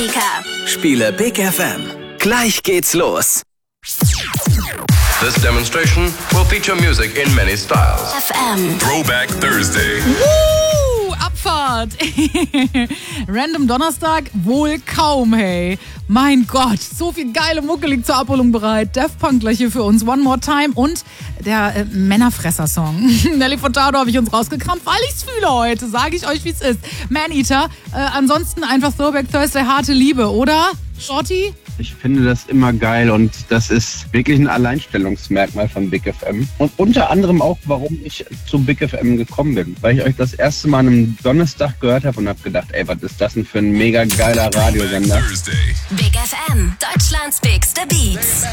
Annika. Spiele Big FM. Gleich geht's los. This demonstration will feature music in many styles. FM. Throwback Thursday. Abfahrt. Random Donnerstag? Wohl kaum, hey. Mein Gott, so viel geile Mucke liegt zur Abholung bereit. Daft Punk gleich hier für uns. One More Time und der Männerfresser-Song. Nelly Furtado habe ich uns rausgekramt, weil ich's fühle heute. Sage ich euch, wie's ist. Maneater. Ansonsten einfach Throwback Thursday, harte Liebe, oder? Shorty? Ich finde das immer geil und das ist wirklich ein Alleinstellungsmerkmal von Big FM. Und unter anderem auch, warum ich zu Big FM gekommen bin. Weil ich euch das erste Mal an einem Donnerstag gehört habe und habe gedacht, ey, was ist das denn für ein mega geiler Radiosender? Big FM, Deutschlands bigste Beats.